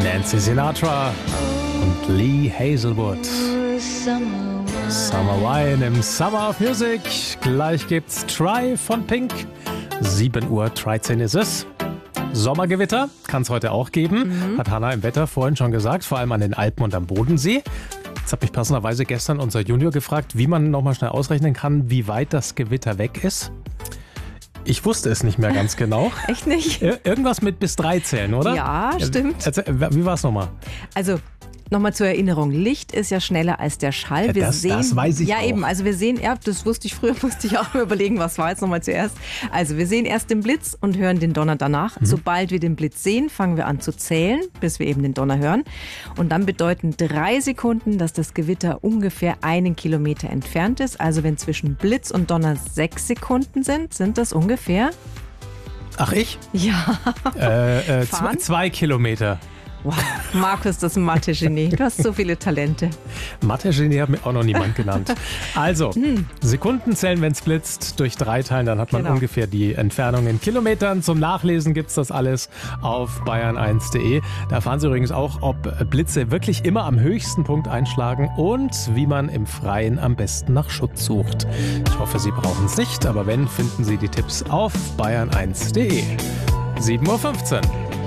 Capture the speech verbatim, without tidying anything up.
Nancy Sinatra und Lee Hazelwood. Summer Wine im Summer of Music. Gleich gibt's Try von Pink. sieben Uhr dreizehn ist es. Sommergewitter kann es heute auch geben, mhm. hat Hanna im Wetter vorhin schon gesagt, vor allem an den Alpen und am Bodensee. Jetzt habe ich passenderweise gestern unser Junior gefragt, wie man nochmal schnell ausrechnen kann, wie weit das Gewitter weg ist. Ich wusste es nicht mehr ganz genau. Echt nicht? Ir- irgendwas mit bis drei zählen, oder? Ja, stimmt. Erzähl, wie war es nochmal? Also, nochmal zur Erinnerung, Licht ist ja schneller als der Schall. Ja, wir das, sehen, das weiß ich Ja, auch. eben, also wir sehen, ja, das wusste ich früher, musste ich auch überlegen, was war jetzt nochmal zuerst. Also wir sehen erst den Blitz und hören den Donner danach. Mhm. Sobald wir den Blitz sehen, fangen wir an zu zählen, bis wir eben den Donner hören. Und dann bedeuten drei Sekunden, dass das Gewitter ungefähr einen Kilometer entfernt ist. Also wenn zwischen Blitz und Donner sechs Sekunden sind, sind das ungefähr... Ach, ich? Ja. Äh, äh, zwei, zwei Kilometer. Wow, Markus, das ist ein Mathe-Genie. Du hast so viele Talente. Mathe-Genie hat mir auch noch niemand genannt. Also, hm. Sekunden zählen, wenn es blitzt, durch drei teilen, dann hat man genau. ungefähr die Entfernung in Kilometern. Zum Nachlesen gibt es das alles auf bayern eins punkt de. Da erfahren Sie übrigens auch, ob Blitze wirklich immer am höchsten Punkt einschlagen und wie man im Freien am besten nach Schutz sucht. Ich hoffe, Sie brauchen es nicht, aber wenn, finden Sie die Tipps auf bayern eins punkt de. sieben Uhr fünfzehn.